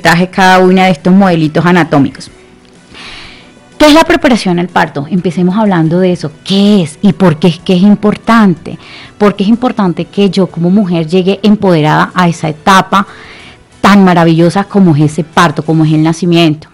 traje cada uno de estos modelitos anatómicos. ¿Qué es la preparación al parto? Empecemos hablando de eso. ¿Qué es? ¿Y por qué es que es importante? Porque es importante que yo como mujer llegue empoderada a esa etapa tan maravillosa como es ese parto, como es el nacimiento.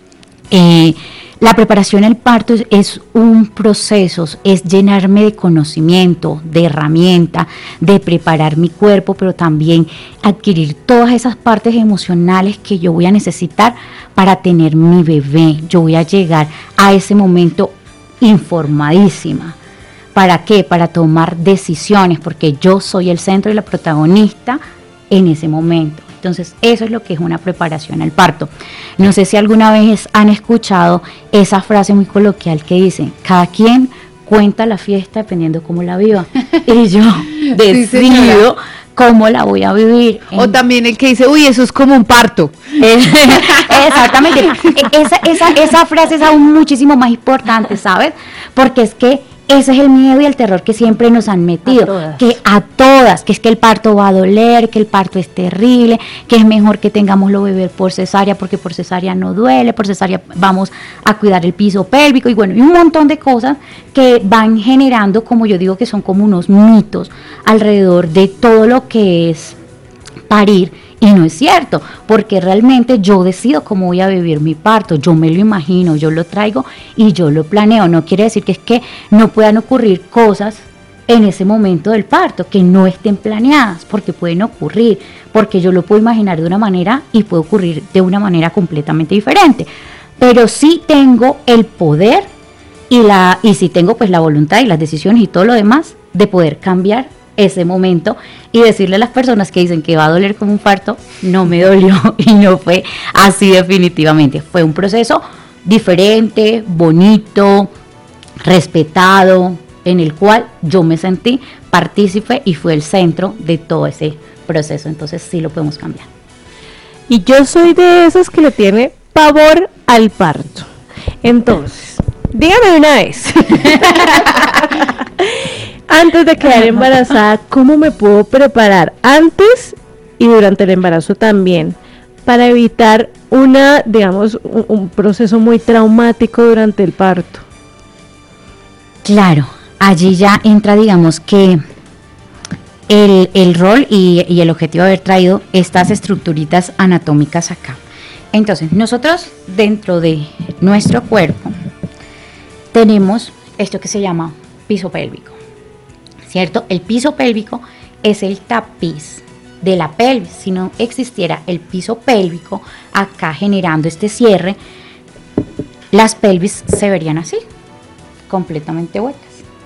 La preparación al parto es un proceso, es llenarme de conocimiento, de herramientas, de preparar mi cuerpo, pero también adquirir todas esas partes emocionales que yo voy a necesitar para tener mi bebé. Yo voy a llegar a ese momento informadísima. ¿Para qué? Para tomar decisiones, porque yo soy el centro y la protagonista en ese momento. Entonces, eso es lo que es una preparación al parto. No sé si alguna vez han escuchado esa frase muy coloquial que dice, cada quien cuenta la fiesta dependiendo cómo la viva. Y yo decido cómo la voy a vivir. O también el que dice, uy, eso es como un parto. Exactamente. Esa frase es aún muchísimo más importante, ¿sabes? Porque es que ese es el miedo y el terror que siempre nos han metido, que a todas, que es que el parto va a doler, que el parto es terrible, que es mejor que tengamos los bebés por cesárea, porque por cesárea no duele, por cesárea vamos a cuidar el piso pélvico, y bueno, y un montón de cosas que van generando, como yo digo, que son como unos mitos alrededor de todo lo que es parir. Y no es cierto, porque realmente yo decido cómo voy a vivir mi parto, yo me lo imagino, yo lo traigo y yo lo planeo. No quiere decir que es que no puedan ocurrir cosas en ese momento del parto que no estén planeadas, porque pueden ocurrir, porque yo lo puedo imaginar de una manera y puede ocurrir de una manera completamente diferente. Pero sí tengo el poder y sí tengo pues la voluntad y las decisiones y todo lo demás de poder cambiar ese momento y decirle a las personas que dicen que va a doler como un parto, no me dolió y no fue así definitivamente. Fue un proceso diferente, bonito, respetado, en el cual yo me sentí partícipe y fue el centro de todo ese proceso. Entonces sí lo podemos cambiar. Y yo soy de esas que le tiene pavor al parto. Entonces, dígame de una vez. Antes de quedar embarazada, ¿cómo me puedo preparar antes y durante el embarazo también para evitar un proceso muy traumático durante el parto? Claro, allí ya entra, digamos que el rol y el objetivo de haber traído estas estructuritas anatómicas acá. Entonces, nosotros dentro de nuestro cuerpo tenemos esto que se llama piso pélvico. ¿Cierto? El piso pélvico es el tapiz de la pelvis. Si no existiera el piso pélvico acá generando este cierre, las pelvis se verían así, completamente huecas.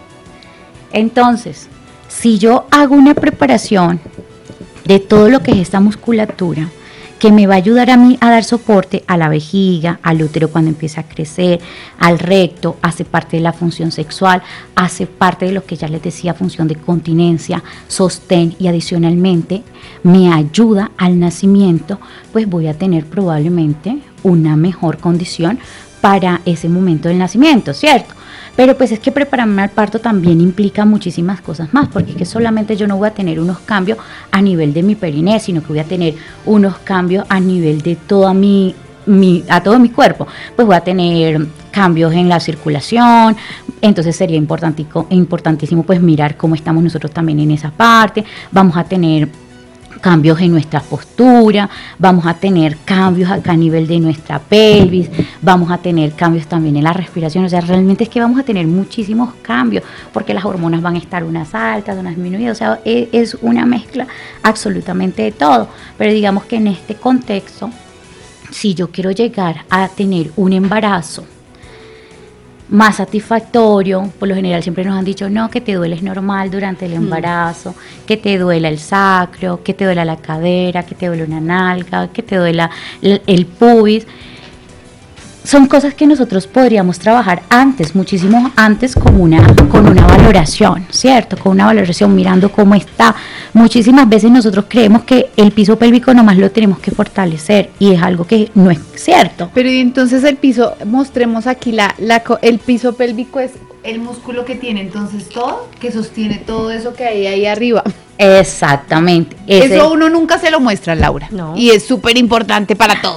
Entonces, si yo hago una preparación de todo lo que es esta musculatura, que me va a ayudar a mí a dar soporte a la vejiga, al útero cuando empieza a crecer, al recto, hace parte de la función sexual, hace parte de lo que ya les decía, función de continencia, sostén, y adicionalmente me ayuda al nacimiento, pues voy a tener probablemente una mejor condición para ese momento del nacimiento, ¿cierto? Pero pues es que prepararme al parto también implica muchísimas cosas más, porque es que solamente yo no voy a tener unos cambios a nivel de mi periné, sino que voy a tener unos cambios a nivel de toda todo mi cuerpo. Pues voy a tener cambios en la circulación, entonces sería importantísimo pues mirar cómo estamos nosotros también en esa parte. Vamos a tener cambios en nuestra postura, vamos a tener cambios acá a nivel de nuestra pelvis, vamos a tener cambios también en la respiración. O sea, realmente es que vamos a tener muchísimos cambios, porque las hormonas van a estar unas altas, unas disminuidas, o sea, es una mezcla absolutamente de todo. Pero digamos que en este contexto, si yo quiero llegar a tener un embarazo más satisfactorio, por lo general siempre nos han dicho, no, que te duele normal durante el embarazo, que te duela el sacro, que te duela la cadera, que te duele una nalga, que te duela el pubis. Son cosas que nosotros podríamos trabajar antes, muchísimo antes, con una valoración, ¿cierto? Con una valoración, mirando cómo está. Muchísimas veces nosotros creemos que el piso pélvico nomás lo tenemos que fortalecer, y es algo que no es cierto. Pero y entonces el piso, mostremos aquí el piso pélvico es el músculo que tiene entonces todo, que sostiene todo eso que hay ahí arriba. Exactamente. Eso uno nunca se lo muestra, Laura. No. Y es súper importante para todos.